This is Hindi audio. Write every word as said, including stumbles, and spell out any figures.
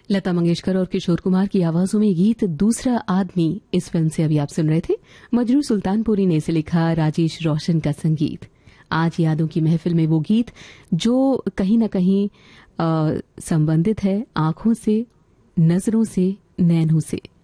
लता मंगेशकर और किशोर कुमार की आवाजों में गीत दूसरा आदमी इस फिल्म से अभी आप सुन रहे थे। मजरू सुल्तानपुरी ने इसे लिखा, राजेश रोशन का संगीत। आज यादों की महफिल में वो गीत जो कहीं न कहीं संबंधित है आंखों से, नजरों से, नैनों से।